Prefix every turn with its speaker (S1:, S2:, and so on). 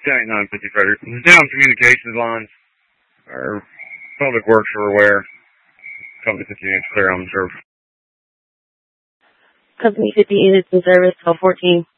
S1: Jack 950 Frederick. Down communications lines. Our public works are aware. Company 50 units clear on the service.
S2: Company 50 units in service, 1214.